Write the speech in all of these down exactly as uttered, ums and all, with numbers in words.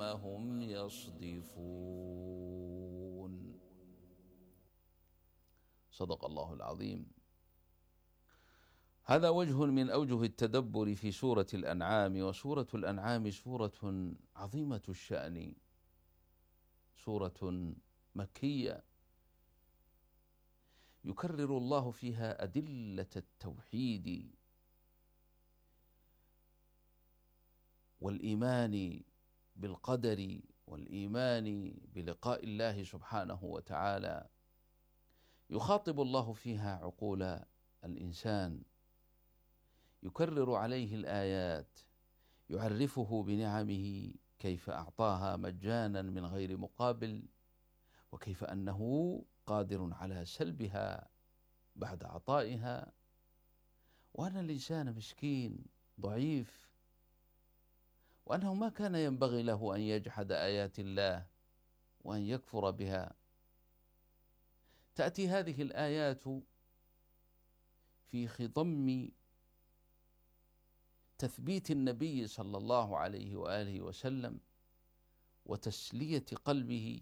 هم يصدفون. صدق الله العظيم. هذا وجه من أوجه التدبر في سورة الأنعام. وسورة الأنعام سورة عظيمة الشأن، سورة مكية يكرر الله فيها أدلة التوحيد والإيمان بالقدر والإيمان بلقاء الله سبحانه وتعالى. يخاطب الله فيها عقول الإنسان، يكرر عليه الآيات، يعرفه بنعمه كيف أعطاها مجانا من غير مقابل، وكيف أنه قادر على سلبها بعد عطائها، وأن الإنسان مسكين ضعيف، وأنه ما كان ينبغي له أن يجحد آيات الله وأن يكفر بها. تأتي هذه الآيات في خضم تثبيت النبي صلى الله عليه وآله وسلم وتسلية قلبه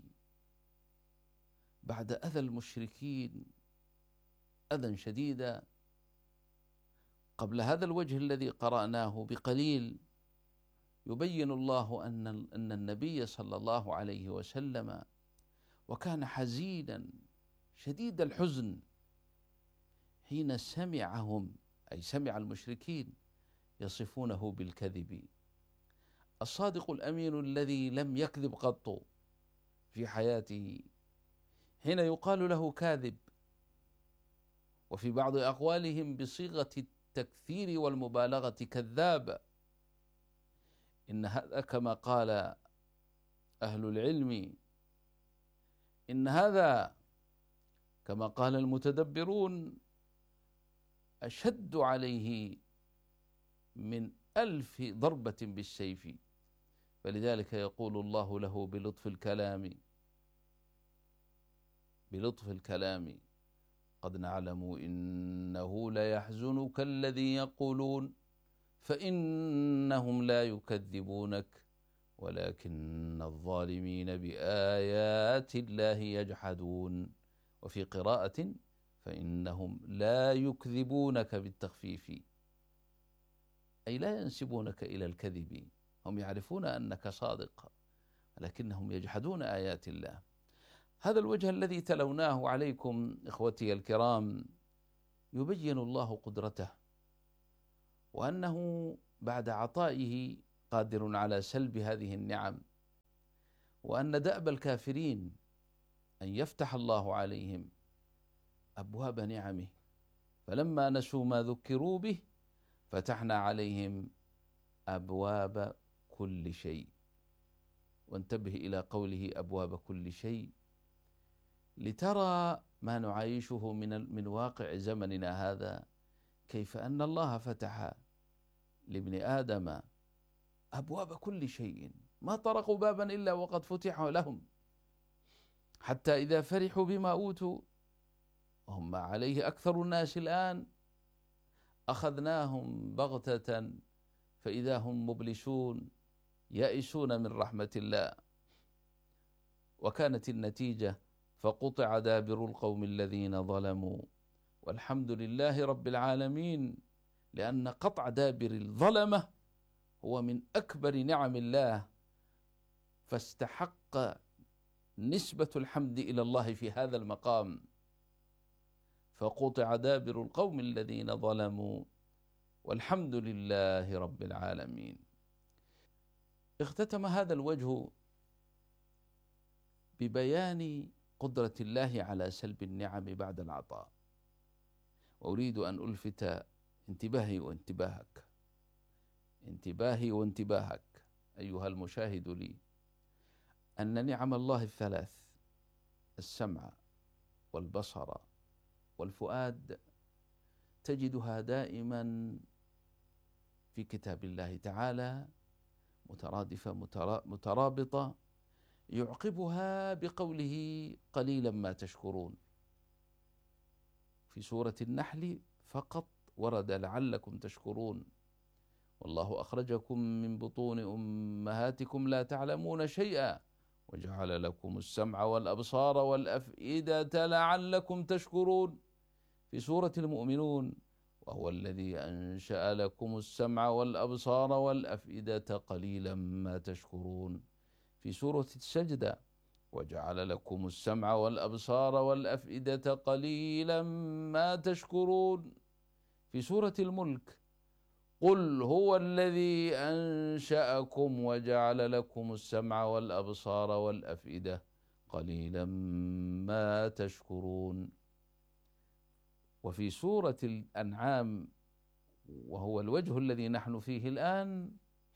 بعد أذى المشركين أذى شديدا. قبل هذا الوجه الذي قرأناه بقليل يبين الله أن أن النبي صلى الله عليه وسلم وكان حزينا شديد الحزن حين سمعهم، أي سمع المشركين يصفونه بالكذب. الصادق الأمين الذي لم يكذب قط في حياته حين يقال له كاذب، وفي بعض أقوالهم بصيغة التكثير والمبالغة كذاب، إن هذا كما قال أهل العلم، إن هذا كما قال المتدبرون أشد عليه من ألف ضربة بالسيف. فلذلك يقول الله له بلطف الكلام بلطف الكلام قد نعلم إنه ليحزنك الذي يقولون فإنهم لا يكذبونك ولكن الظالمين بآيات الله يجحدون. وفي قراءة فإنهم لا يكذبونك بالتخفيف، أي لا ينسبونك إلى الكذب، هم يعرفون أنك صادق لكنهم يجحدون آيات الله. هذا الوجه الذي تلوناه عليكم إخوتي الكرام يبين الله قدرته، وأنه بعد عطائه قادر على سلب هذه النعم، وأن دأب الكافرين أن يفتح الله عليهم أبواب نعمه، فلما نسوا ما ذكروا به فتحنا عليهم أبواب كل شيء. وانتبه إلى قوله أبواب كل شيء لترى ما نعيشه من من واقع زمننا هذا، كيف أن الله فتح لابن آدم أبواب كل شيء، ما طرقوا بابا إلا وقد فتح لهم، حتى إذا فرحوا بما أوتوا وهم عليه أكثر الناس الآن أخذناهم بغتة فإذا هم مبلسون يائسون من رحمة الله. وكانت النتيجة فقطع دابر القوم الذين ظلموا والحمد لله رب العالمين، لأن قطع دابر الظلمة هو من أكبر نعم الله، فاستحق نسبة الحمد إلى الله في هذا المقام. فقطع دابر القوم الذين ظلموا والحمد لله رب العالمين. اختتم هذا الوجه ببيان قدرة الله على سلب النعم بعد العطاء، وأريد أن ألفت انتباهي وانتباهك انتباهي وانتباهك أيها المشاهد لي أن نعم الله الثلاث، السمع والبصر والفؤاد، تجدها دائما في كتاب الله تعالى مترادفة مترابطة، يعقبها بقوله قليلا ما تشكرون. في سورة النحل فقط ورد لعلكم تشكرون، والله أخرجكم من بطون أمهاتكم لا تعلمون شيئا وجعل لكم السمع والأبصار والأفئدة لعلكم تشكرون. في سورة المؤمنون: وهو الذي أنشأ لكم السمع والأبصار والأفئدة قليلا ما تشكرون. في سورة السجدة: وجعل لكم السمع والأبصار والأفئدة قليلا ما تشكرون. في سورة الملك: قل هو الذي أنشأكم وجعل لكم السمع والأبصار والأفئدة قليلا ما تشكرون. وفي سورة الأنعام، وهو الوجه الذي نحن فيه الآن،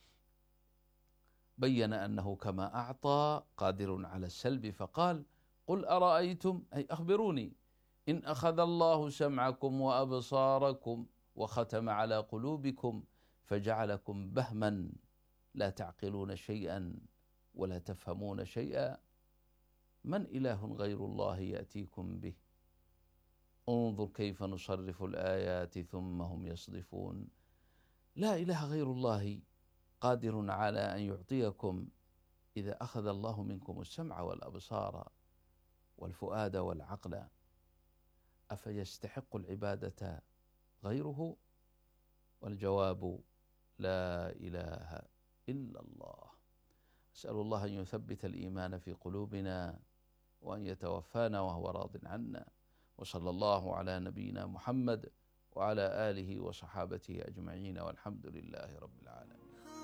بين أنه كما أعطى قادر على السلب، فقال: قل أرأيتم، أي أخبروني، إن أخذ الله سمعكم وأبصاركم وختم على قلوبكم فجعلكم بهما لا تعقلون شيئا ولا تفهمون شيئا، من إله غير الله يأتيكم به؟ انظر كيف نصرف الآيات ثم هم يصدفون. لا إله غير الله قادر على أن يعطيكم إذا أخذ الله منكم السمع والأبصار والفؤاد والعقل. أفيستحق العبادة غيره؟ والجواب: لا إله إلا الله. أسأل الله أن يثبت الإيمان في قلوبنا وأن يتوفانا وهو راض عنا. وصلى الله على نبينا محمد وعلى آله وصحابته أجمعين، والحمد لله رب العالمين.